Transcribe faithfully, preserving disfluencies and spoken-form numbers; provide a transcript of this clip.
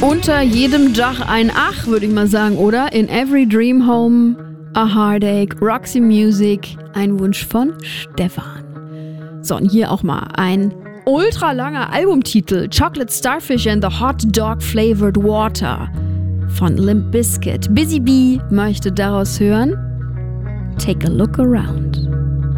Unter jedem Dach ein Ach, würde ich mal sagen, oder? In every dream home a heartache, Roxy Music, ein Wunsch von Stefan. So, und hier auch mal ein ultra langer Albumtitel, Chocolate Starfish and the Hot Dog Flavored Water von Limp Bizkit. Busy Bee möchte daraus hören, Take a Look Around.